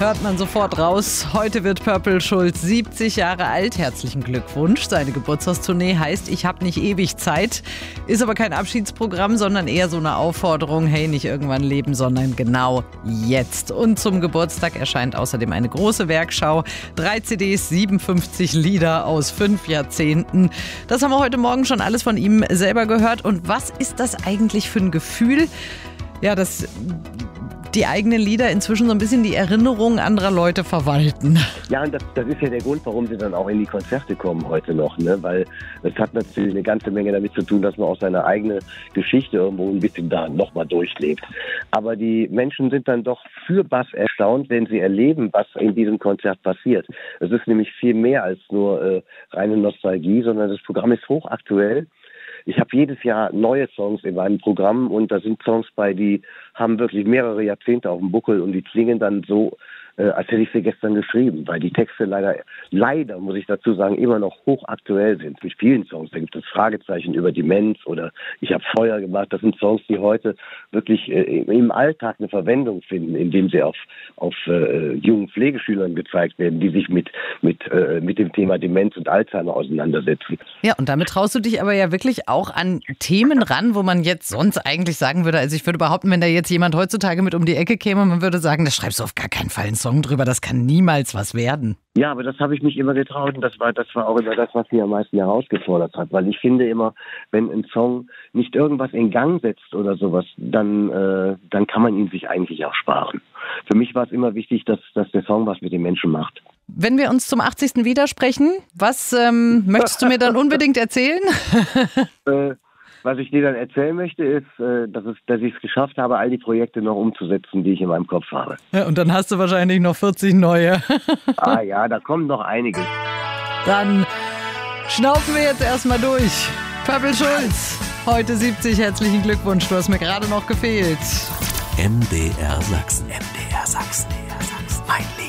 hört man sofort raus. Heute wird Purple Schulz 70 Jahre alt. Herzlichen Glückwunsch. Seine Geburtstagstournee heißt Ich hab nicht ewig Zeit. Ist aber kein Abschiedsprogramm, sondern eher so eine Aufforderung. Hey, nicht irgendwann leben, sondern genau jetzt. Und zum Geburtstag erscheint außerdem eine große Werkschau. 3 CDs, 57 Lieder aus 5 Jahrzehnten. Das haben wir heute Morgen schon alles von ihm selber gehört. Und was ist das eigentlich für ein Gefühl? Ja, dass die eigenen Lieder inzwischen so ein bisschen die Erinnerungen anderer Leute verwalten. Ja, und das ist ja der Grund, warum sie dann auch in die Konzerte kommen heute noch, ne? Weil es hat natürlich eine ganze Menge damit zu tun, dass man auch seine eigene Geschichte irgendwo ein bisschen da nochmal durchlebt. Aber die Menschen sind dann doch für Bass erstaunt, wenn sie erleben, was in diesem Konzert passiert. Es ist nämlich viel mehr als nur reine Nostalgie, sondern das Programm ist hochaktuell. Ich habe jedes Jahr neue Songs in meinem Programm und da sind Songs bei, die haben wirklich mehrere Jahrzehnte auf dem Buckel und die klingen dann so, als hätte ich sie gestern geschrieben, weil die Texte leider, muss ich dazu sagen, immer noch hochaktuell sind. Mit vielen Songs, da gibt es Fragezeichen über Demenz oder Ich habe Feuer gemacht. Das sind Songs, die heute wirklich im Alltag eine Verwendung finden, indem sie auf jungen Pflegeschülern gezeigt werden, die sich mit dem Thema Demenz und Alzheimer auseinandersetzen. Ja, und damit traust du dich aber ja wirklich auch an Themen ran, wo man jetzt sonst eigentlich sagen würde, also ich würde behaupten, wenn da jetzt jemand heutzutage mit um die Ecke käme, man würde sagen, da schreibst du auf gar keinen Fall einen Song drüber, das kann niemals was werden. Ja, aber das habe ich mich immer getraut und das war auch immer das, was mich am meisten herausgefordert hat, weil ich finde immer, wenn ein Song nicht irgendwas in Gang setzt oder sowas, dann kann man ihn sich eigentlich auch sparen. Für mich war es immer wichtig, dass der Song was mit den Menschen macht. Wenn wir uns zum 80. widersprechen, was möchtest du mir dann unbedingt erzählen? Was ich dir dann erzählen möchte, ist, dass ich es geschafft habe, all die Projekte noch umzusetzen, die ich in meinem Kopf habe. Ja, und dann hast du wahrscheinlich noch 40 neue. Ah ja, da kommt noch einiges. Dann schnaufen wir jetzt erstmal durch. Purple Schulz, heute 70, herzlichen Glückwunsch, du hast mir gerade noch gefehlt. MDR Sachsen. MDR Sachsen. Mein